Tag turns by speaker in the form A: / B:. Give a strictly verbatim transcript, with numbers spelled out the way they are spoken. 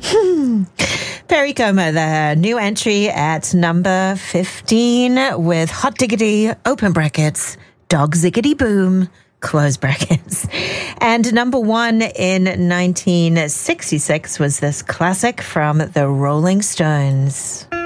A: Perry Como, the new entry at number fifteen with Hot Diggity, open brackets, Dog Ziggity Boom, close brackets. And number one in nineteen sixty-six was this classic from the Rolling Stones.